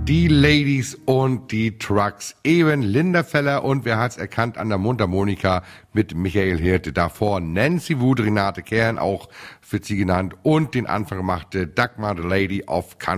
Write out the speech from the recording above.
die Ladies und die Trucks. Eben Linda Feller und wer hat's erkannt an der Mundharmonika mit Michael Hirte. Davor Nancy Wood, Renate Kern, auch wird sie genannt, und den Anfang gemachte Dagmar, the Lady of Country.